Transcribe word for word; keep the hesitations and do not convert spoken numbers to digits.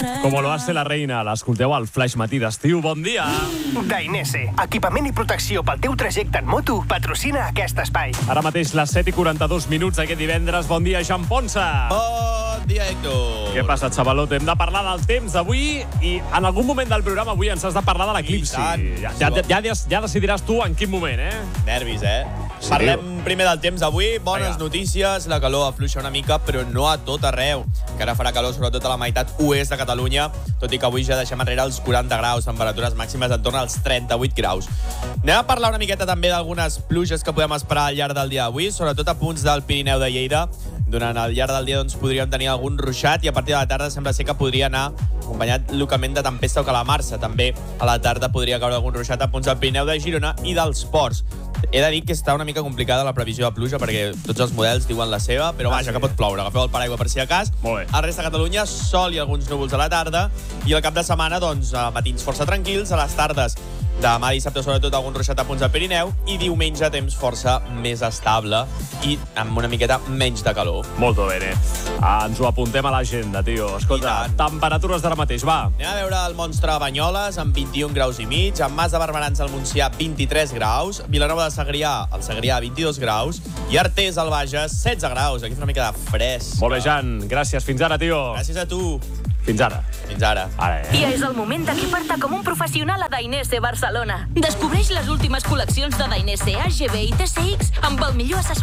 Como lo hace la reina. L'escolteu al Flaix Matí d'estiu. Bon dia! Dainese, equipament i protecció pel teu trajecte en moto, patrocina aquest espai. Ara mateix les set i quaranta-dos minuts aquest divendres. Bon dia, Jean Ponsa! Bon dia, Héctor! Què passa, xavalot? Hem de parlar del temps d'avui i en algun moment del programa avui ens has de parlar de l'eclipsi. Ja, ja, ja, ja decidiràs tu en quin moment, eh? Nervis, eh? Sí, Parlem tio. primer del temps d'avui. Bones Vinga. notícies. La calor afluixa una mica, però no a tot arreu. Que ara farà calor sobretot a la meitat oest de Catalunya, tot i que avui ja deixem enrere els quaranta graus, temperatures màximes en torn als trenta-vuit graus. Anem a parlar una miqueta també d'algunes pluges que podem esperar al llarg del dia d'avui, sobretot a punts del Pirineu de Lleida. Durant el llarg del dia doncs, podríem tenir algun ruixat i a partir de la tarda sembla ser que podria anar acompanyat localment de tempesta o calamarsa. També a la tarda podria caure algun ruixat a punts del Pirineu de Girona i dels Ports. He de dir que està una mica complicada la previsió de pluja perquè tots els models diuen la seva, però Ah, vaja, sí? que pot ploure. Agafeu el paraigua per si de cas. Molt bé. Al resta de Catalunya, sol i alguns núvols a la tarda. I el cap de setmana, doncs, a matins força tranquils, a les tardes demà dissabte, sobretot, algun ruixat a punts del Pirineu i diumenge temps força més estable i amb una miqueta menys de calor. Molto bene. Ah, ens ho apuntem a l'agenda, tio. Escolta, I tant. temperatures d'ara mateix, va. Anem a veure el Monstre Banyoles amb vint-i-un graus i mig, amb Mas de Barberans al Montsià vint-i-tres graus, Vilanova de Segrià, al Segrià vint-i-dos graus i Artés al Bages setze graus. Aquí fa una mica de fresc. Molt bé, Jan. Gràcies. Fins ara, tio. Gràcies a tu. Fins ara. Fins ara. Ara, eh? Ja és el moment d'equipar-te com un professional a Dainese Barcelona. Descobreix les últimes col·leccions de Dainese A G B i T C X amb el millor assessorament